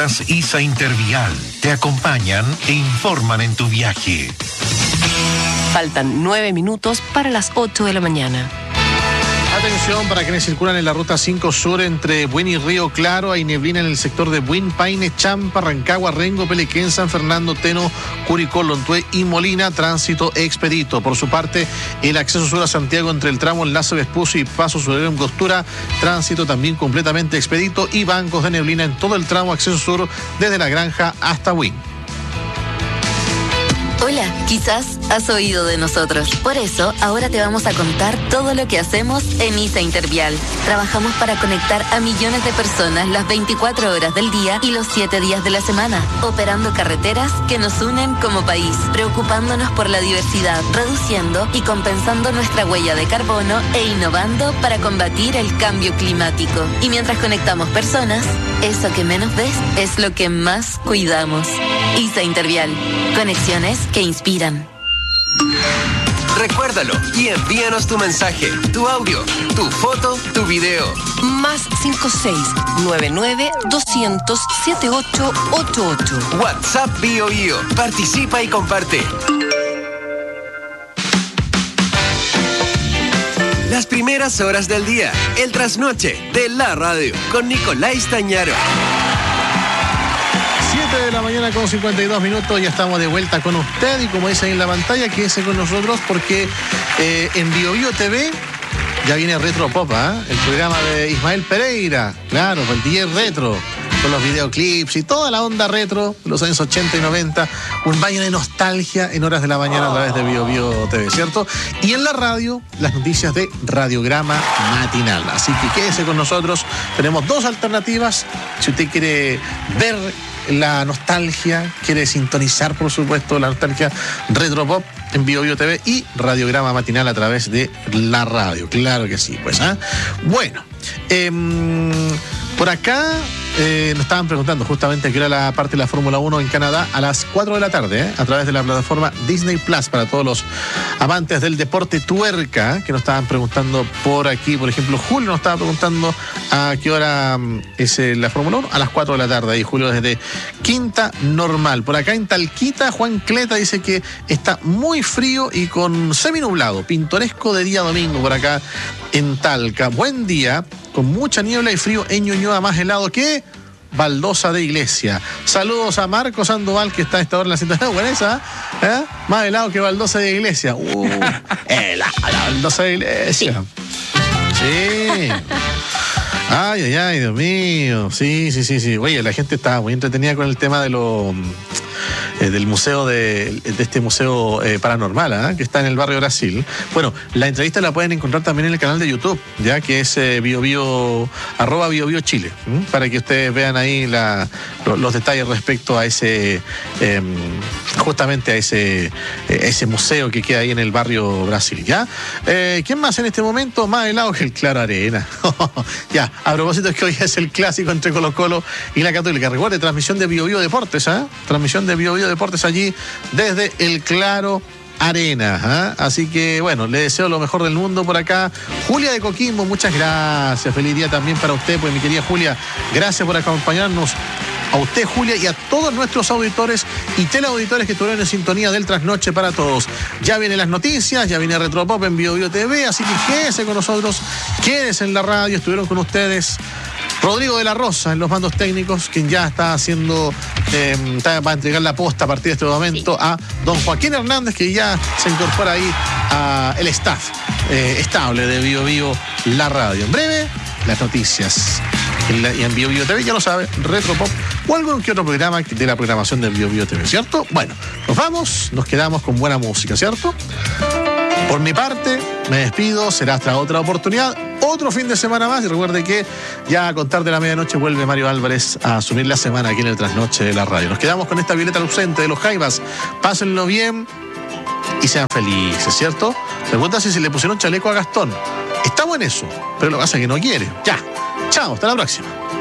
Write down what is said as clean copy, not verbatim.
Rutas ISA Intervial te acompañan e informan en tu viaje. Faltan 9 minutos para las 8 de la mañana. Atención para quienes circulan en la ruta 5 Sur entre Buin y Río Claro. Hay neblina en el sector de Buin, Paine, Champa, Rancagua, Rengo, Pelequén, San Fernando, Teno, Curicó, Lontué y Molina. Tránsito expedito. Por su parte, el acceso sur a Santiago entre el tramo Enlace Vespucio y Paso Surero en Costura. Tránsito también completamente expedito y bancos de neblina en todo el tramo acceso sur desde La Granja hasta Buin. Hola, quizás has oído de nosotros. Por eso, ahora te vamos a contar todo lo que hacemos en ISA Intervial. Trabajamos para conectar a millones de personas las 24 horas del día y los 7 días de la semana, operando carreteras que nos unen como país, preocupándonos por la diversidad, reduciendo y compensando nuestra huella de carbono e innovando para combatir el cambio climático. Y mientras conectamos personas, eso que menos ves es lo que más cuidamos. ISA Intervial. Conexiones que inspiran. Recuérdalo y envíanos tu mensaje, tu audio, tu foto, tu video. Más 56-99-200-7888. WhatsApp Bio Bio. Participa y comparte. Las primeras horas del día. El trasnoche de la radio con Nicolás Tañaro. 7 de la mañana con 52 minutos, ya estamos de vuelta con usted y como dice ahí en la pantalla, quédese con nosotros porque en Bio Bio TV ya viene Retro Pop, el programa de Ismael Pereira, claro, el DJ Retro, con los videoclips y toda la onda retro de los años 80 y 90, un baño de nostalgia en horas de la mañana a través de Bio Bio TV, ¿cierto? Y en la radio, las noticias de Radiograma Matinal, así que quédese con nosotros, tenemos dos alternativas, si usted quiere ver la nostalgia, quiere sintonizar por supuesto la nostalgia Retro Pop en Bio Bio TV y Radiograma Matinal a través de la radio, claro que sí, pues, Bueno, por acá nos estaban preguntando justamente que era la parte de la Fórmula 1 en Canadá a las 4 de la tarde, a través de la plataforma Disney Plus para todos los amantes del deporte tuerca, que nos estaban preguntando por aquí. Por ejemplo, Julio nos estaba preguntando a qué hora es la Fórmula 1, a las 4 de la tarde, y Julio desde Quinta Normal. Por acá en Talquita, Juan Cleta dice que está muy frío y con seminublado, pintoresco de día domingo por acá en Talca. Buen día, con mucha niebla y frío en Ñuñoa, más helado que Baldosa de Iglesia. Saludos a Marco Sandoval, que está a esta hora en la sintonía. Buena esa, más helado que Baldosa de Iglesia. La Baldosa de Iglesia. Sí. Ay, Dios mío. Sí. Oye, la gente estaba muy entretenida con el tema de del museo de este museo paranormal, que está en el barrio Brasil. Bueno, la entrevista la pueden encontrar también en el canal de YouTube, ya que es @BioBio Chile, para que ustedes vean ahí los detalles respecto a ese justamente a ese museo que queda ahí en el barrio Brasil, ¿ya? ¿Quién más en este momento? Más helado que el Claro Arena. Ya, a propósito es que hoy es el clásico entre Colo-Colo y la Católica. Recuerde, transmisión de Bio Bio Deportes, transmisión de Bio Bio Deportes allí desde el Claro Arena, Así que bueno, le deseo lo mejor del mundo por acá. Julia de Coquimbo, muchas gracias. Feliz día también para usted, pues mi querida Julia, gracias por acompañarnos. A usted, Julia, y a todos nuestros auditores y teleauditores que estuvieron en sintonía del Trasnoche para Todos. Ya vienen las noticias, ya viene Retropop en Bio Bio TV, así que quédese con nosotros, quédese en la radio. Estuvieron con ustedes Rodrigo de la Rosa en los mandos técnicos, quien ya está haciendo, va a entregar la posta a partir de este momento a don Joaquín Hernández, que ya se incorpora ahí al staff estable de Bio Bio, la radio. En breve, las noticias. Y en Bio Bio TV, ya lo sabe, Retropop o algún que otro programa de la programación de Bio Bio TV, ¿cierto? Bueno, nos vamos, nos quedamos con buena música, ¿cierto? Por mi parte, me despido, será hasta otra oportunidad, otro fin de semana más, y recuerde que ya a contar de la medianoche vuelve Mario Álvarez a asumir la semana aquí en el Trasnoche de la radio. Nos quedamos con esta Violeta Lucente de los Jaivas, pásenlo bien y sean felices, ¿cierto? Pregunta si le pusieron chaleco a Gastón. Estamos en eso, pero lo que pasa es que no quiere. Ya, chao, hasta la próxima.